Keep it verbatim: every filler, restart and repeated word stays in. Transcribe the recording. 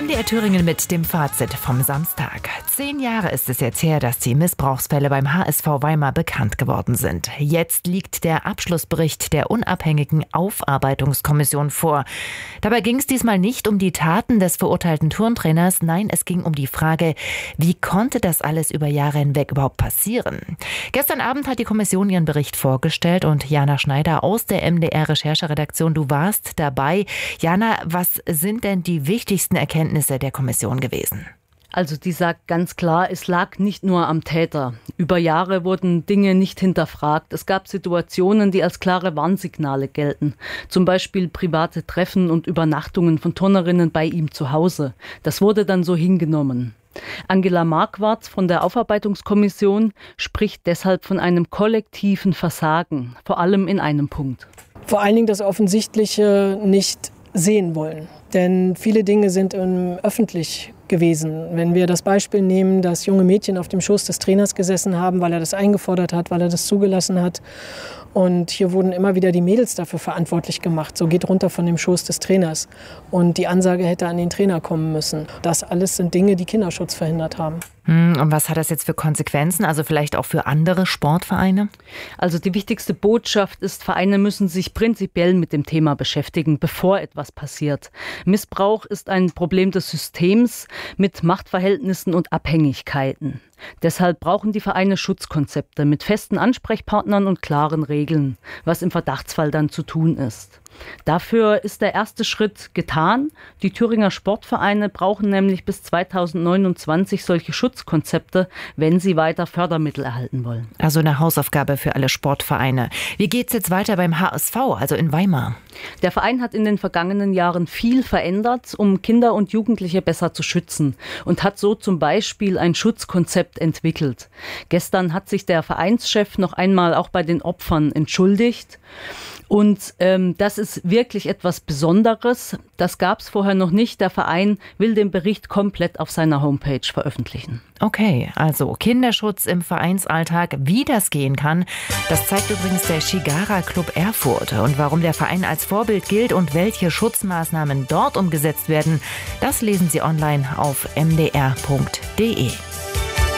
M D R Thüringen mit dem Fazit vom Samstag. Zehn Jahre ist es jetzt her, dass die Missbrauchsfälle beim H S V Weimar bekannt geworden sind. Jetzt liegt der Abschlussbericht der unabhängigen Aufarbeitungskommission vor. Dabei ging es diesmal nicht um die Taten des verurteilten Turntrainers. Nein, es ging um die Frage, wie konnte das alles über Jahre hinweg überhaupt passieren? Gestern Abend hat die Kommission ihren Bericht vorgestellt und Jana Schneider aus der M D R-Rechercheredaktion, du warst dabei. Jana, was sind denn die wichtigsten Erkenntnisse der Kommission gewesen? Also die sagt ganz klar, es lag nicht nur am Täter. Über Jahre wurden Dinge nicht hinterfragt. Es gab Situationen, die als klare Warnsignale gelten. Zum Beispiel private Treffen und Übernachtungen von Turnerinnen bei ihm zu Hause. Das wurde dann so hingenommen. Angela Marquardt von der Aufarbeitungskommission spricht deshalb von einem kollektiven Versagen, vor allem in einem Punkt. Vor allen Dingen das Offensichtliche nicht sehen wollen. Denn viele Dinge sind ähm, öffentlich gewesen. Wenn wir das Beispiel nehmen, dass junge Mädchen auf dem Schoß des Trainers gesessen haben, weil er das eingefordert hat, weil er das zugelassen hat. Und hier wurden immer wieder die Mädels dafür verantwortlich gemacht. So geht runter von dem Schoß des Trainers. Und die Ansage hätte an den Trainer kommen müssen. Das alles sind Dinge, die Kinderschutz verhindert haben. Und was hat das jetzt für Konsequenzen? Also vielleicht auch für andere Sportvereine? Also die wichtigste Botschaft ist, Vereine müssen sich prinzipiell mit dem Thema beschäftigen, bevor etwas passiert. Missbrauch ist ein Problem des Systems mit Machtverhältnissen und Abhängigkeiten. Deshalb brauchen die Vereine Schutzkonzepte mit festen Ansprechpartnern und klaren Regeln, was im Verdachtsfall dann zu tun ist. Dafür ist der erste Schritt getan. Die Thüringer Sportvereine brauchen nämlich bis zweitausendneunundzwanzig solche Schutzkonzepte, wenn sie weiter Fördermittel erhalten wollen. Also eine Hausaufgabe für alle Sportvereine. Wie geht's jetzt weiter beim H S V, also in Weimar? Der Verein hat in den vergangenen Jahren viel verändert, um Kinder und Jugendliche besser zu schützen und hat so zum Beispiel ein Schutzkonzept entwickelt. Gestern hat sich der Vereinschef noch einmal auch bei den Opfern entschuldigt. Und ähm, das ist wirklich etwas Besonderes. Das gab es vorher noch nicht. Der Verein will den Bericht komplett auf seiner Homepage veröffentlichen. Okay, also Kinderschutz im Vereinsalltag, wie das gehen kann, das zeigt übrigens der Shigara Club Erfurt. Und warum der Verein als Vorbild gilt und welche Schutzmaßnahmen dort umgesetzt werden, das lesen Sie online auf m d r punkt d e.